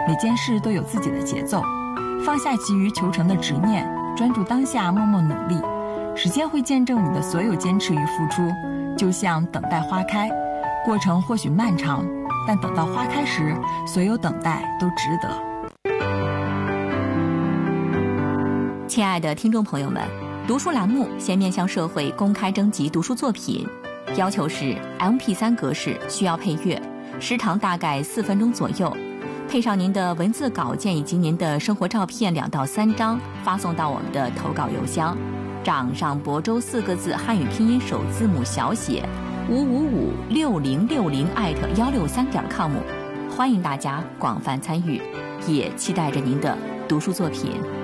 每件事都有自己的节奏，放下急于求成的执念，专注当下，默默努力。时间会见证你的所有坚持与付出，就像等待花开，过程或许漫长，但等到花开时，所有等待都值得。 亲爱的听众朋友们，读书栏目现面向社会公开征集读书作品，要求是 MP3 格式，需要配乐，时长大概4分钟左右，配上您的文字稿件以及您的生活照片2到3张，发送到我们的投稿邮箱掌上亳州4个字汉语拼音首字母小写5556060@163.com，欢迎大家广泛参与，也期待着您的读书作品。